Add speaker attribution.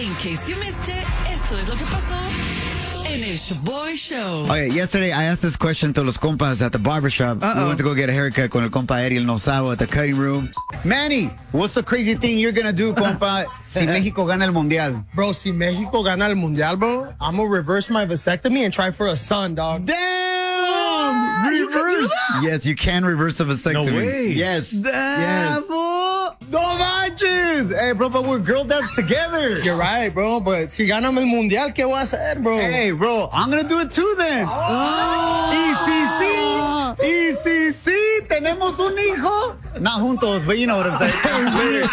Speaker 1: In case you missed it, esto es lo que pasó en el Shaboy Show.
Speaker 2: Okay, yesterday I asked this question to los compas at the barbershop. We went to go get a haircut con el compa Ariel Nosavo at the cutting room. Manny, what's the crazy thing you're gonna do, compa, si Mexico gana el mundial?
Speaker 3: Bro, si Mexico gana el mundial, bro, I'm gonna reverse my vasectomy and try for a son, dog.
Speaker 2: Damn! Reverse? Yes, you can reverse a vasectomy.
Speaker 4: No way.
Speaker 2: Yes.
Speaker 4: Damn,
Speaker 2: yes. No manches! Hey, bro, but we're girl dads together.
Speaker 3: You're right, bro, but si ganamos el mundial, ¿qué voy a hacer, bro?
Speaker 2: Hey, bro, I'm gonna do it too then. Y si sí, tenemos un hijo. Not juntos, but you know what I'm saying.